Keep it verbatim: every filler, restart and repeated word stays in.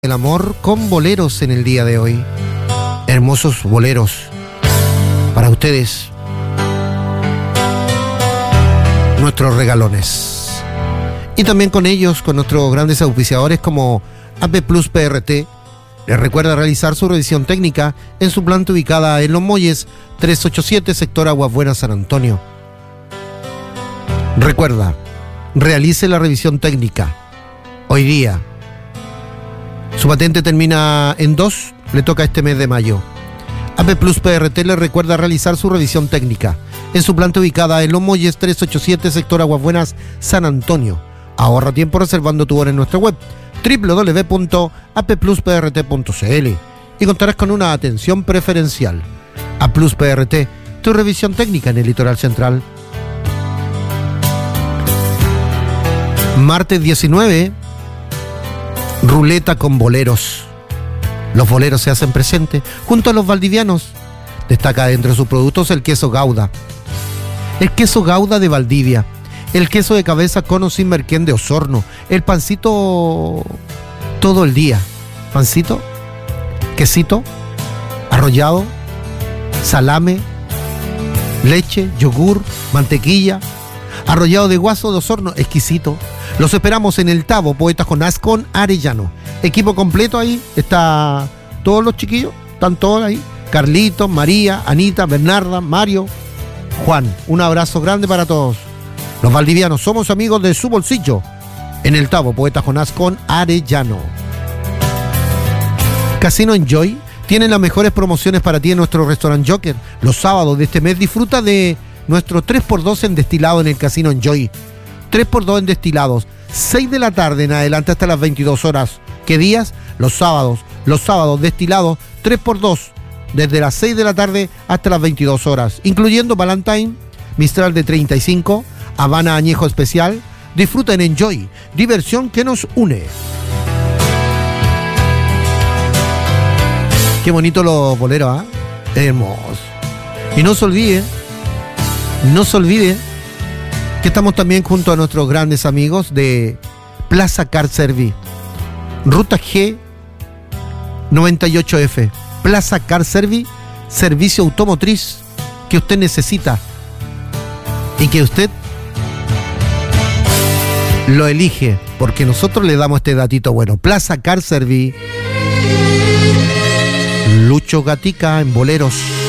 El amor con boleros en el día de hoy. Hermosos boleros para ustedes, nuestros regalones. Y también con ellos, con nuestros grandes auspiciadores como A P Plus P R T. Les recuerda realizar su revisión técnica en su planta ubicada en Los Molles, trescientos ochenta y siete, sector Aguas Buenas, San Antonio. Recuerda, realice la revisión técnica hoy día. Su patente termina en dos, le toca este mes de mayo. A P Plus P R T le recuerda realizar su revisión técnica en su planta ubicada en Los Molles, trescientos ochenta y siete, sector Aguas Buenas, San Antonio. Ahorra tiempo reservando tu hora en nuestra web doble u doble u doble u punto a p plus p r t punto c l y contarás con una atención preferencial. A Plus P R T, tu revisión técnica en el litoral central. Martes diecinueve, ruleta con boleros. Los boleros se hacen presentes junto a los valdivianos. Destaca dentro de sus productos el queso Gouda. El queso Gouda de Valdivia. El queso de cabeza con o sin merquén de Osorno. El pancito todo el día. Pancito, quesito, arrollado, salame, leche, yogur, mantequilla, arrollado de guaso de Osorno, exquisito. Los esperamos en el Tabo, Poeta Jonás con Arellano. Equipo completo ahí, está todos los chiquillos, están todos ahí. Carlitos, María, Anita, Bernarda, Mario, Juan. Un abrazo grande para todos. Los valdivianos somos amigos de su bolsillo. En el Tabo, Poeta Jonás con Arellano. Casino Enjoy tiene las mejores promociones para ti en nuestro restaurante Joker. Los sábados de este mes disfruta de nuestro tres por dos en destilado en el Casino Enjoy. tres por dos en destilados, seis de la tarde en adelante hasta las veintidós horas. ¿Qué días? Los sábados. Los sábados destilados, tres por dos, desde las seis de la tarde hasta las veintidós horas, incluyendo Valentine, Mistral de treinta y cinco, Habana Añejo Especial. Disfruta en Enjoy, diversión que nos une. Qué bonito los boleros, ¿ah? ¿eh? Hermoso. Y no se olvide, no se olvide que estamos también junto a nuestros grandes amigos de Plaza Car Service, Ruta G noventa y ocho F. Plaza Car Service, servicio automotriz que usted necesita y que usted lo elige, porque nosotros le damos este datito bueno. Plaza Car Service, Lucho Gatica en boleros.